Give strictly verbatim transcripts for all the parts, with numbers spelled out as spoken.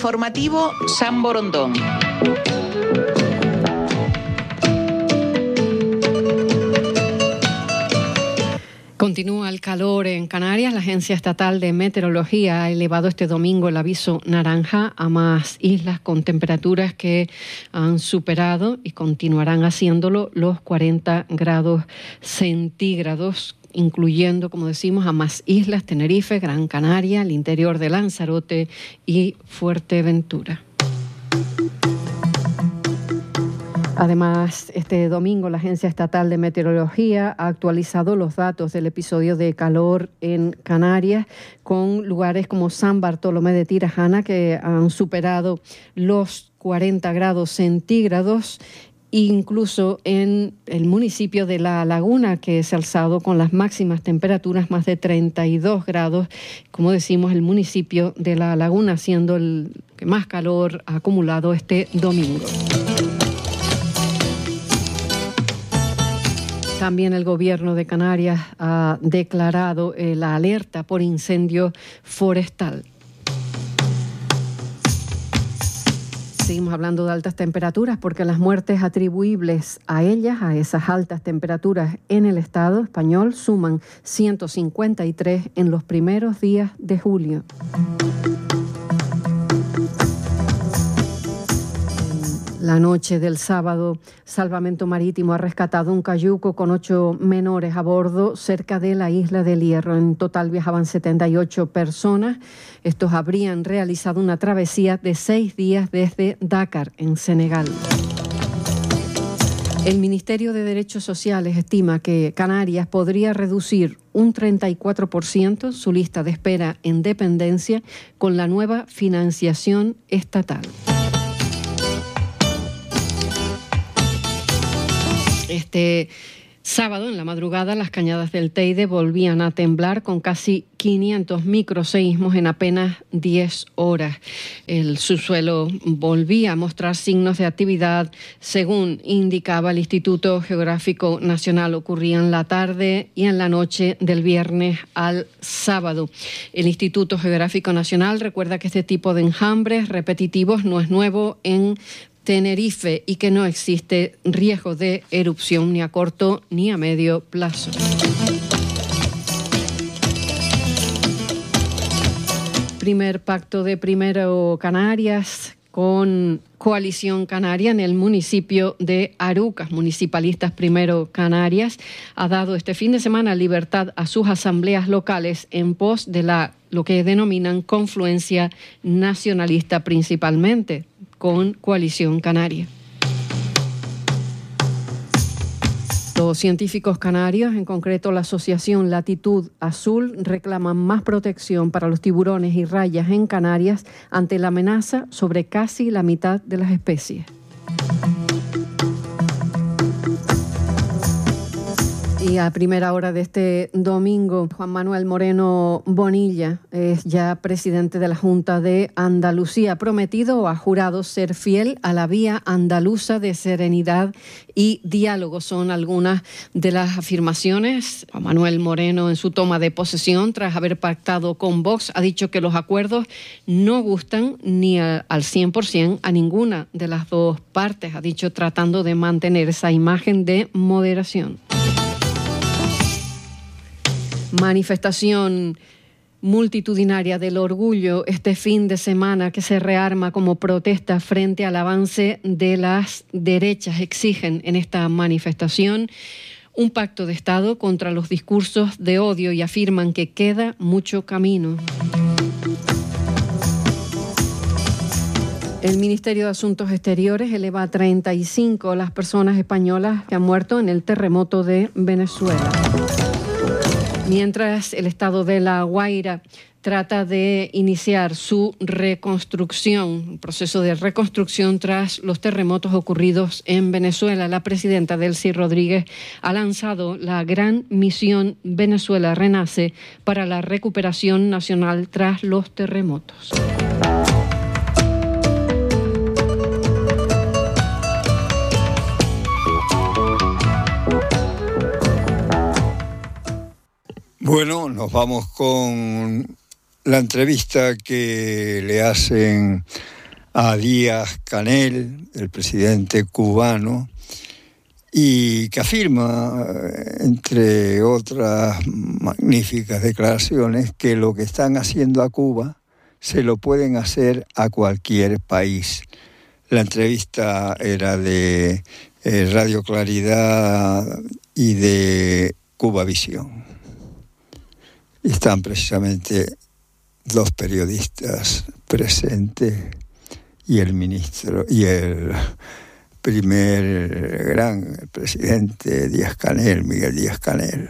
Informativo San Borondón. Continúa el calor en Canarias. La Agencia Estatal de Meteorología ha elevado este domingo el aviso naranja a más islas con temperaturas que han superado y continuarán haciéndolo los cuarenta grados centígrados, incluyendo, como decimos, a más islas: Tenerife, Gran Canaria, el interior de Lanzarote y Fuerteventura. Además, este domingo la Agencia Estatal de Meteorología ha actualizado los datos del episodio de calor en Canarias, con lugares como San Bartolomé de Tirajana que han superado los cuarenta grados centígrados, incluso en el municipio de La Laguna, que se ha alzado con las máximas temperaturas más de treinta y dos grados. Como decimos, el municipio de La Laguna siendo el que más calor ha acumulado este domingo. También el Gobierno de Canarias ha declarado eh, la alerta por incendio forestal. Seguimos hablando de altas temperaturas porque las muertes atribuibles a ellas, a esas altas temperaturas en el Estado español, suman ciento cincuenta y tres en los primeros días de julio. La noche del sábado, Salvamento Marítimo ha rescatado un cayuco con ocho menores a bordo cerca de la isla del Hierro. En total viajaban setenta y ocho personas. Estos habrían realizado una travesía de seis días desde Dakar, en Senegal. El Ministerio de Derechos Sociales estima que Canarias podría reducir un treinta y cuatro por ciento su lista de espera en dependencia con la nueva financiación estatal. Este sábado, en la madrugada, las cañadas del Teide volvían a temblar con casi quinientos microseísmos en apenas diez horas. El subsuelo volvía a mostrar signos de actividad, según indicaba el Instituto Geográfico Nacional. Ocurría en la tarde y en la noche del viernes al sábado. El Instituto Geográfico Nacional recuerda que este tipo de enjambres repetitivos no es nuevo en Tenerife y que no existe riesgo de erupción ni a corto ni a medio plazo. Primer pacto de Primero Canarias con Coalición Canaria en el municipio de Arucas. Municipalistas Primero Canarias ha dado este fin de semana libertad a sus asambleas locales en pos de la lo que denominan confluencia nacionalista, principalmente con Coalición Canaria. Los científicos canarios, en concreto la asociación Latitud Azul, reclaman más protección para los tiburones y rayas en Canarias ante la amenaza sobre casi la mitad de las especies. Y a primera hora de este domingo, Juan Manuel Moreno Bonilla es ya presidente de la Junta de Andalucía. Ha prometido o ha jurado ser fiel a la vía andaluza de serenidad y diálogo. Son algunas de las afirmaciones. Juan Manuel Moreno, en su toma de posesión, tras haber pactado con Vox, ha dicho que los acuerdos no gustan ni a, al cien por ciento a ninguna de las dos partes. Ha dicho tratando de mantener esa imagen de moderación. Manifestación multitudinaria del orgullo este fin de semana que se rearma como protesta frente al avance de las derechas. Exigen en esta manifestación un pacto de Estado contra los discursos de odio y afirman que queda mucho camino. El Ministerio de Asuntos Exteriores eleva a treinta y cinco las personas españolas que han muerto en el terremoto de Venezuela. Mientras el estado de La Guaira trata de iniciar su reconstrucción, un proceso de reconstrucción tras los terremotos ocurridos en Venezuela, la presidenta Delcy Rodríguez ha lanzado la gran misión Venezuela Renace para la recuperación nacional tras los terremotos. Bueno, nos vamos con la entrevista que le hacen a Díaz-Canel, el presidente cubano, y que afirma, entre otras magníficas declaraciones, que lo que están haciendo a Cuba se lo pueden hacer a cualquier país. La entrevista era de eh, Radio Claridad y de Cuba Visión. Y están precisamente dos periodistas presentes y el ministro y el primer gran presidente Díaz-Canel, Miguel Díaz-Canel.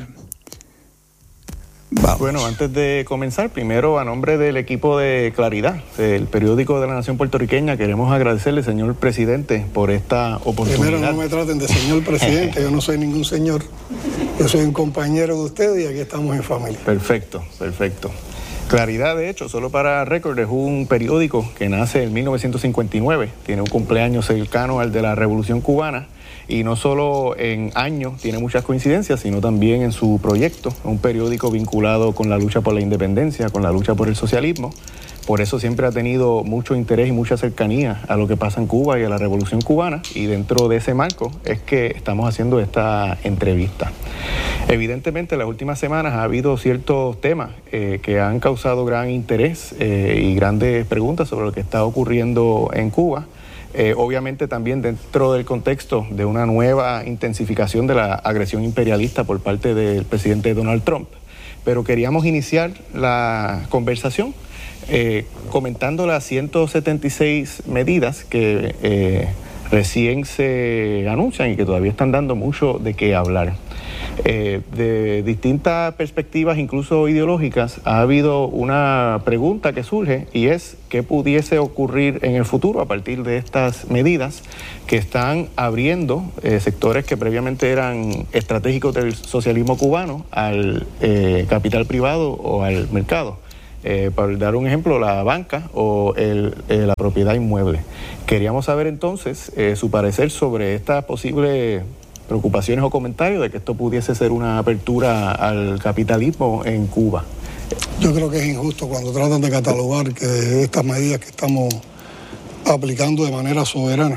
Vamos. Bueno, antes de comenzar, primero a nombre del equipo de Claridad, el periódico de la Nación Puertorriqueña, queremos agradecerle, señor presidente, por esta oportunidad. Primero, no me traten de señor presidente, yo no soy ningún señor, yo soy un compañero de ustedes y aquí estamos en familia. Perfecto, perfecto. Claridad, de hecho, solo para récord, es un periódico que nace en mil novecientos cincuenta y nueve, tiene un cumpleaños cercano al de la Revolución Cubana, y no solo en años tiene muchas coincidencias, sino también en su proyecto, un periódico vinculado con la lucha por la independencia, con la lucha por el socialismo. Por eso siempre ha tenido mucho interés y mucha cercanía a lo que pasa en Cuba y a la Revolución Cubana, y dentro de ese marco es que estamos haciendo esta entrevista. Evidentemente, en las últimas semanas ha habido ciertos temas eh, que han causado gran interés eh, y grandes preguntas sobre lo que está ocurriendo en Cuba. Eh, obviamente también dentro del contexto de una nueva intensificación de la agresión imperialista por parte del presidente Donald Trump. Pero queríamos iniciar la conversación eh, comentando las ciento setenta y seis medidas que eh, recién se anuncian y que todavía están dando mucho de qué hablar. Eh, de distintas perspectivas, incluso ideológicas, ha habido una pregunta que surge, y es qué pudiese ocurrir en el futuro a partir de estas medidas que están abriendo eh, sectores que previamente eran estratégicos del socialismo cubano al eh, capital privado o al mercado. Eh, para dar un ejemplo, la banca o el, eh, la propiedad inmueble. Queríamos saber entonces eh, su parecer sobre esta posible preocupaciones o comentarios de que esto pudiese ser una apertura al capitalismo en Cuba. Yo creo que es injusto cuando tratan de catalogar que estas medidas que estamos aplicando de manera soberana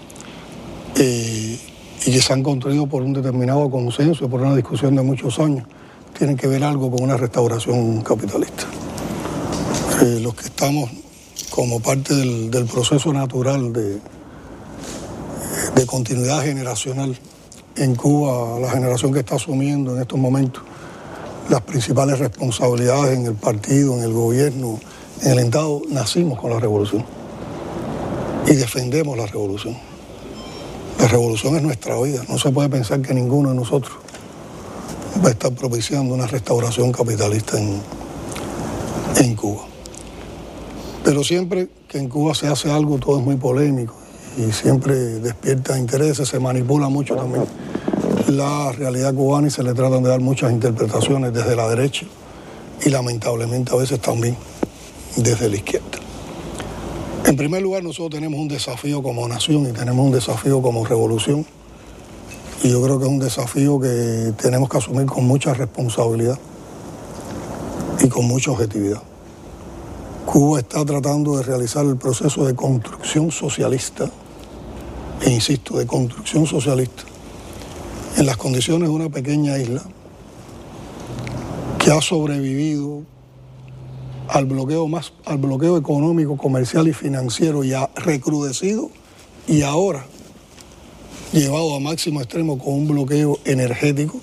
eh, y que se han construido por un determinado consenso y por una discusión de muchos años, tienen que ver algo con una restauración capitalista. Eh, los que estamos como parte del, del proceso natural de, de continuidad generacional en Cuba, la generación que está asumiendo en estos momentos las principales responsabilidades en el partido, en el gobierno, en el Estado, nacimos con la revolución y defendemos la revolución. La revolución es nuestra vida, no se puede pensar que ninguno de nosotros va a estar propiciando una restauración capitalista en, en Cuba. Pero siempre que en Cuba se hace algo, todo es muy polémico y siempre despierta intereses, se manipula mucho también la realidad cubana y se le tratan de dar muchas interpretaciones desde la derecha y lamentablemente a veces también desde la izquierda. En primer lugar, nosotros tenemos un desafío como nación y tenemos un desafío como revolución, y yo creo que es un desafío que tenemos que asumir con mucha responsabilidad y con mucha objetividad. Cuba está tratando de realizar el proceso de construcción socialista, e insisto, de construcción socialista, en las condiciones de una pequeña isla que ha sobrevivido al bloqueo, más, al bloqueo económico, comercial y financiero, y ha recrudecido y ahora llevado a máximo extremo con un bloqueo energético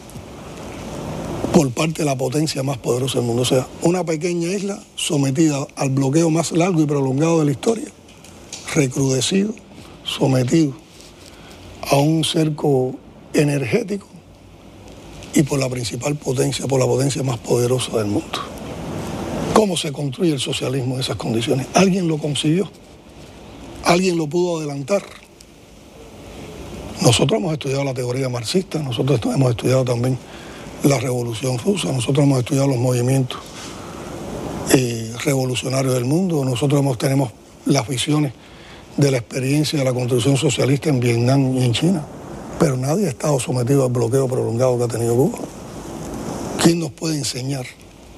por parte de la potencia más poderosa del mundo. O sea, una pequeña isla sometida al bloqueo más largo y prolongado de la historia, recrudecido, sometido a un cerco energético y por la principal potencia, por la potencia más poderosa del mundo. ¿Cómo se construye el socialismo en esas condiciones? ¿Alguien lo consiguió? ¿Alguien lo pudo adelantar? Nosotros hemos estudiado la teoría marxista, nosotros hemos estudiado también la revolución rusa, nosotros hemos estudiado los movimientos eh, revolucionarios del mundo, nosotros hemos, tenemos las visiones de la experiencia de la construcción socialista en Vietnam y en China, pero nadie ha estado sometido al bloqueo prolongado que ha tenido Cuba. ¿Quién nos puede enseñar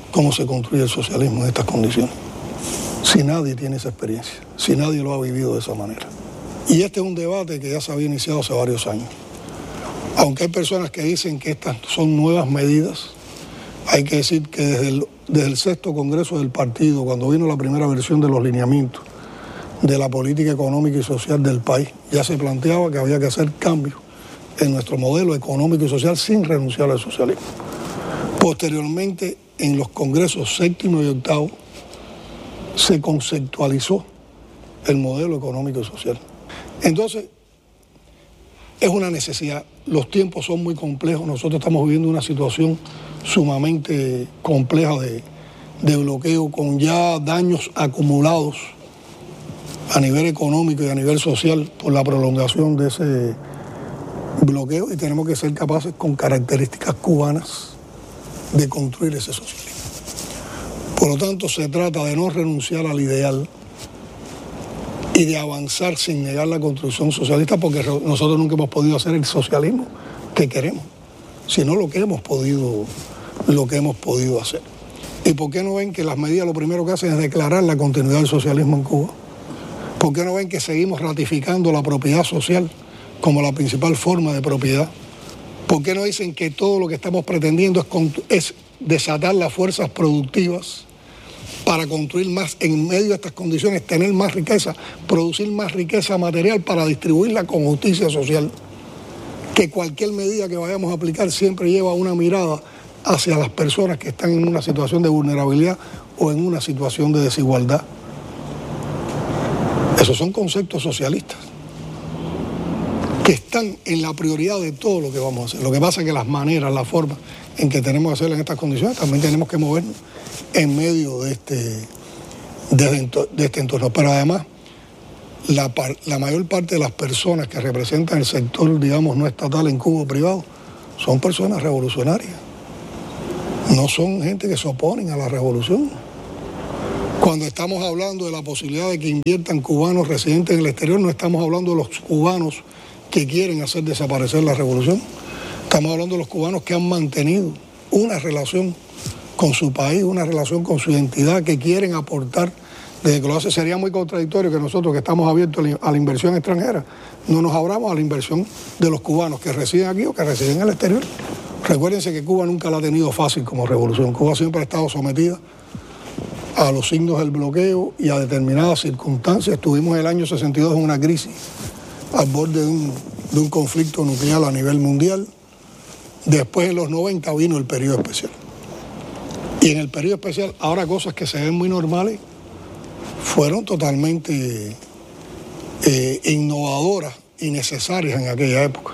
cómo se construye el socialismo en estas condiciones. Si nadie tiene esa experiencia, si nadie lo ha vivido de esa manera. Y este es un debate que ya se había iniciado hace varios años. Aunque hay personas que dicen que estas son nuevas medidas, hay que decir que desde el, desde el sexto Congreso del Partido, cuando vino la primera versión de los lineamientos de la política económica y social del país, ya se planteaba que había que hacer cambios en nuestro modelo económico y social sin renunciar al socialismo. Posteriormente, en los congresos séptimo y octavo, se conceptualizó el modelo económico y social. Entonces, es una necesidad. Los tiempos son muy complejos. Nosotros estamos viviendo una situación sumamente compleja de, de bloqueo, con ya daños acumulados a nivel económico y a nivel social por la prolongación de ese bloqueo, y tenemos que ser capaces, con características cubanas, de construir ese socialismo. Por lo tanto, se trata de no renunciar al ideal y de avanzar sin negar la construcción socialista, porque nosotros nunca hemos podido hacer el socialismo que queremos, sino lo que hemos podido, lo que hemos podido hacer. ¿Y por qué no ven que las medidas lo primero que hacen es declarar la continuidad del socialismo en Cuba? ¿Por qué no ven que seguimos ratificando la propiedad social como la principal forma de propiedad? ¿Por qué no dicen que todo lo que estamos pretendiendo es, es desatar las fuerzas productivas para construir más en medio de estas condiciones, tener más riqueza, producir más riqueza material para distribuirla con justicia social? Que cualquier medida que vayamos a aplicar siempre lleva una mirada hacia las personas que están en una situación de vulnerabilidad o en una situación de desigualdad. Esos son conceptos socialistas que están en la prioridad de todo lo que vamos a hacer. Lo que pasa es que las maneras, las formas en que tenemos que hacerlo en estas condiciones, también tenemos que movernos en medio de este, de, de este entorno. Pero además, la, la mayor parte de las personas que representan el sector, digamos, no estatal en Cuba privado, son personas revolucionarias. No son gente que se oponen a la revolución. Cuando estamos hablando de la posibilidad de que inviertan cubanos residentes en el exterior, no estamos hablando de los cubanos que quieren hacer desaparecer la revolución. Estamos hablando de los cubanos que han mantenido una relación con su país, una relación con su identidad, que quieren aportar desde que lo hace. Sería muy contradictorio que nosotros, que estamos abiertos a la inversión extranjera, no nos abramos a la inversión de los cubanos que residen aquí o que residen en el exterior. Recuérdense que Cuba nunca la ha tenido fácil como revolución. Cuba siempre ha estado sometida a los signos del bloqueo y a determinadas circunstancias. Estuvimos en el año sesenta y dos en una crisis al borde de un, de un conflicto nuclear a nivel mundial. Después, en los noventa, vino el periodo especial. Y en el periodo especial, ahora cosas que se ven muy normales fueron totalmente eh, innovadoras y necesarias en aquella época.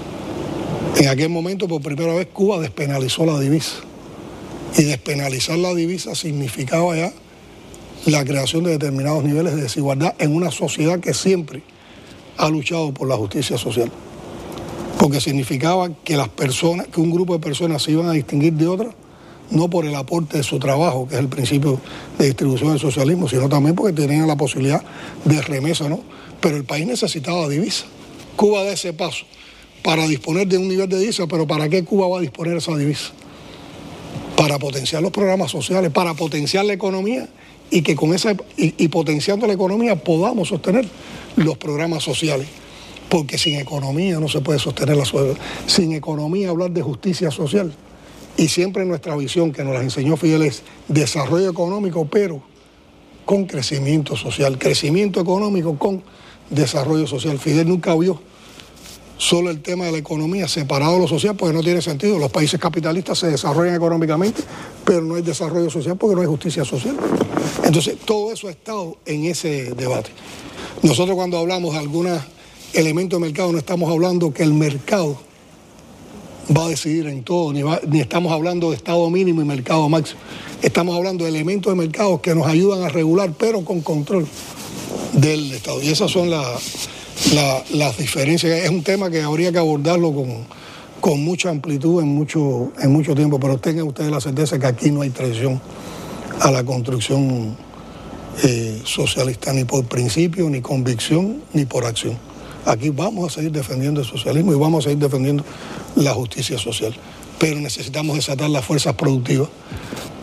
En aquel momento, por primera vez, Cuba despenalizó la divisa. Y despenalizar la divisa significaba ya la creación de determinados niveles de desigualdad en una sociedad que siempre ha luchado por la justicia social. Porque significaba que las personas, que un grupo de personas se iban a distinguir de otras, no por el aporte de su trabajo, que es el principio de distribución del socialismo, sino también porque tenían la posibilidad de remesa, ¿no? Pero el país necesitaba divisa. Cuba da ese paso para disponer de un nivel de divisa, pero ¿para qué Cuba va a disponer esa divisa? Para potenciar los programas sociales, para potenciar la economía y que con esa y, y potenciando la economía podamos sostener los programas sociales. Porque sin economía no se puede sostener la sociedad. Sin economía hablar de justicia social. Y siempre nuestra visión que nos la enseñó Fidel es desarrollo económico, pero con crecimiento social. Crecimiento económico con desarrollo social. Fidel nunca vio solo el tema de la economía separado de lo social, porque no tiene sentido. Los países capitalistas se desarrollan económicamente, pero no hay desarrollo social porque no hay justicia social. Entonces, todo eso ha estado en ese debate. Nosotros, cuando hablamos de algunos elementos de mercado, no estamos hablando que el mercado va a decidir en todo, ni, va, ni estamos hablando de estado mínimo y mercado máximo. Estamos hablando de elementos de mercado que nos ayudan a regular, pero con control del Estado. Y esas son las... La, las diferencias. Es un tema que habría que abordarlo con, con mucha amplitud en mucho, en mucho tiempo, pero tengan ustedes la certeza que aquí no hay traición a la construcción eh, socialista, ni por principio, ni convicción, ni por acción. Aquí vamos a seguir defendiendo el socialismo y vamos a seguir defendiendo la justicia social, pero necesitamos desatar las fuerzas productivas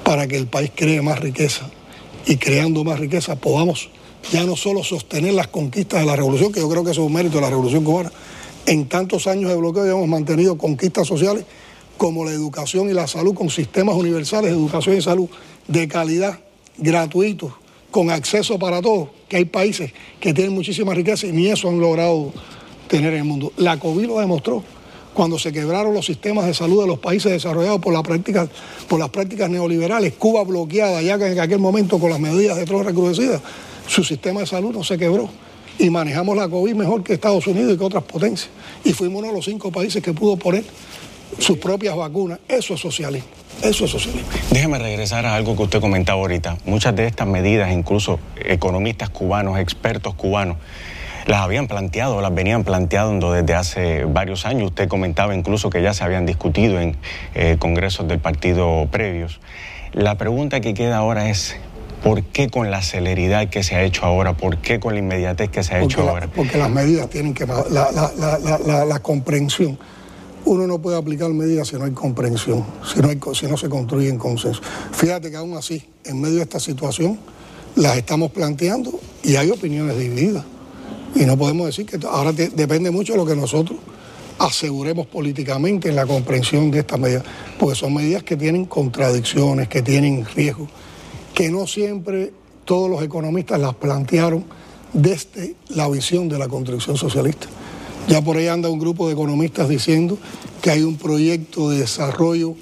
para que el país cree más riqueza y creando más riqueza podamos ya no solo sostener las conquistas de la revolución, que yo creo que eso es un mérito de la revolución cubana. En tantos años de bloqueo hemos mantenido conquistas sociales como la educación y la salud, con sistemas universales de educación y salud de calidad, gratuitos, con acceso para todos, que hay países que tienen muchísima riqueza y ni eso han logrado tener en el mundo. La COVID lo demostró. Cuando se quebraron los sistemas de salud de los países desarrollados por, la práctica, por las prácticas neoliberales, Cuba bloqueada ya que en aquel momento con las medidas de tropas recrudecidas, su sistema de salud no se quebró y manejamos la COVID mejor que Estados Unidos y que otras potencias. Y fuimos uno de los cinco países que pudo poner sus propias vacunas. Eso es socialismo, eso es socialismo. Déjeme regresar a algo que usted comentaba ahorita. Muchas de estas medidas, incluso economistas cubanos, expertos cubanos, las habían planteado, las venían planteando desde hace varios años. Usted comentaba incluso que ya se habían discutido en eh, congresos del partido previos. La pregunta que queda ahora es, ¿por qué con la celeridad que se ha hecho ahora? ¿Por qué con la inmediatez que se ha porque hecho la, ahora? Porque las medidas tienen que... La, la, la, la, la, la comprensión. Uno no puede aplicar medidas si no hay comprensión, si no, hay, si no se construye en consenso. Fíjate que aún así, en medio de esta situación, las estamos planteando y hay opiniones divididas. Y no podemos decir que... Ahora te, depende mucho de lo que nosotros aseguremos políticamente en la comprensión de estas medidas, porque son medidas que tienen contradicciones, que tienen riesgos, que no siempre todos los economistas las plantearon desde la visión de la construcción socialista. Ya por ahí anda un grupo de economistas diciendo que hay un proyecto de desarrollo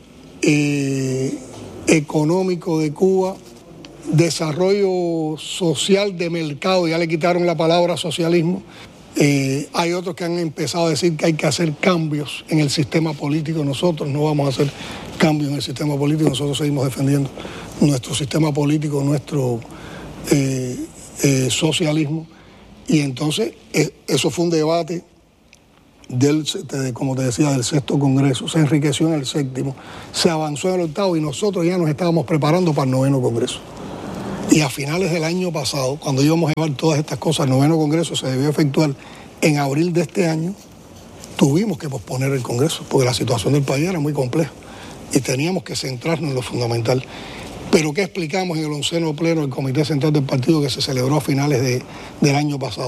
eh, económico de Cuba, desarrollo social de mercado, ya le quitaron la palabra socialismo. Eh, hay otros que han empezado a decir que hay que hacer cambios en el sistema político. Nosotros no vamos a hacer cambios en el sistema político, nosotros seguimos defendiendo nuestro sistema político, nuestro eh, eh, socialismo. Y entonces eh, eso fue un debate del, de, como te decía, del sexto congreso, se enriqueció en el séptimo, se avanzó en el octavo y nosotros ya nos estábamos preparando para el noveno congreso. Y a finales del año pasado, cuando íbamos a llevar todas estas cosas, el noveno congreso se debió efectuar en abril de este año, tuvimos que posponer el congreso porque la situación del país era muy compleja y teníamos que centrarnos en lo fundamental. Pero ¿qué explicamos en el onceno pleno del Comité Central del Partido que se celebró a finales de, del año pasado?